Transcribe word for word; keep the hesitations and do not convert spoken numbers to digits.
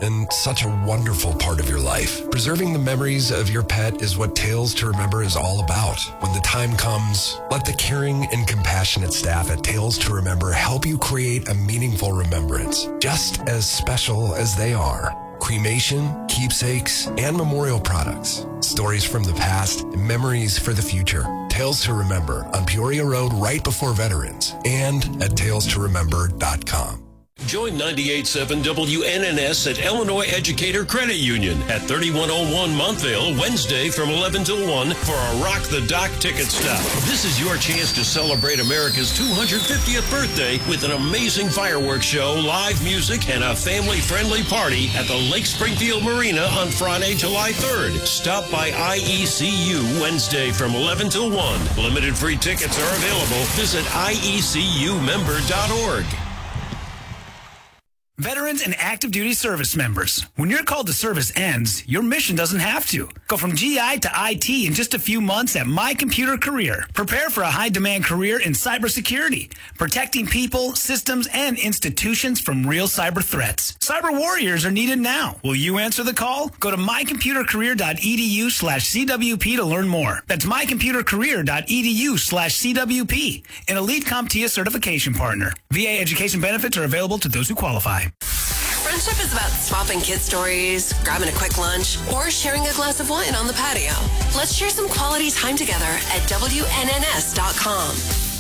and such a wonderful part of your life. Preserving the memories of your pet is what Tales to Remember is all about. When the time comes, let the caring and compassionate staff at Tales to Remember help you create a meaningful remembrance, just as special as they are. Cremation, keepsakes, and memorial products. Stories from the past and memories for the future. Tales to Remember on Peoria Road right before Veterans and at tales to remember dot com. Join ninety-eight point seven W N N S at Illinois Educator Credit Union at thirty-one oh one Montvale, Wednesday from eleven till one for a Rock the Dock ticket stop. This is your chance to celebrate America's two hundred fiftieth birthday with an amazing fireworks show, live music, and a family-friendly party at the Lake Springfield Marina on Friday, July third. Stop by I E C U Wednesday from eleven till one. Limited free tickets are available. Visit I E C U member dot org. Veterans and active duty service members, when your call to service ends, your mission doesn't have to. Go from G I to I T in just a few months at My Computer Career. Prepare for a high-demand career in cybersecurity, protecting people, systems, and institutions from real cyber threats. Cyber warriors are needed now. Will you answer the call? Go to my computer career dot e d u slash C W P to learn more. That's my computer career dot e d u slash C W P, an Elite CompTIA certification partner. V A education benefits are available to those who qualify. Friendship is about swapping kid stories, grabbing a quick lunch, or sharing a glass of wine on the patio. Let's share some quality time together at W N N S dot com.